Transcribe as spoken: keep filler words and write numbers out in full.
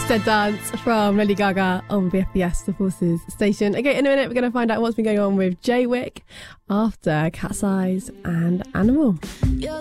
Said Dance from Lady Gaga on B F B S, the Forces station. Okay, in a minute we're going to find out what's been going on with Jay Wick after Cat's Eyes and Animal.